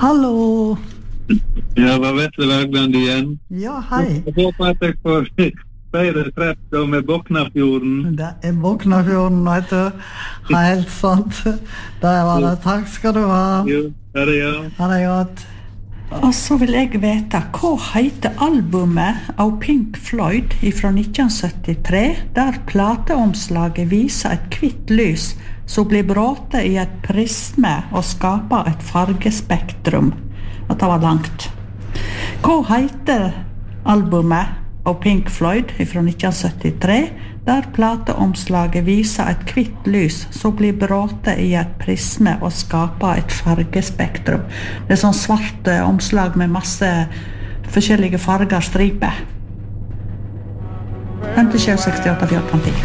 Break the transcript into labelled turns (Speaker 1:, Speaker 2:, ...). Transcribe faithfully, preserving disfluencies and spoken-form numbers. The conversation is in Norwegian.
Speaker 1: Hallo.
Speaker 2: Ja, var Vetle Vagland igjen.
Speaker 1: Ja, hei.
Speaker 2: Jeg håper at jeg får flere treff da med Boknafjorden.
Speaker 1: Det er Boknafjorden, vet du. Helt sant. Det var det. Takk skal du ha.
Speaker 2: Jo, det er det, ja.
Speaker 1: Ha det godt.
Speaker 3: Og så vil jeg vite, hva heter albumet av Pink Floyd fra nitten syttitre, der plateomslaget viser et kvitt lys som blir bråte i et prisme og skaper et fargespektrum. Dette var langt. Hva heter albumet av Pink Floyd fra nitten syttitre, der plateomslaget viser et kvitt lys som blir bråte i et prisme og skaper et fargespektrum? Det er sånn svart eh, omslag med masse forskjellige farger striper. femtisju sekstiåtte fjorten ti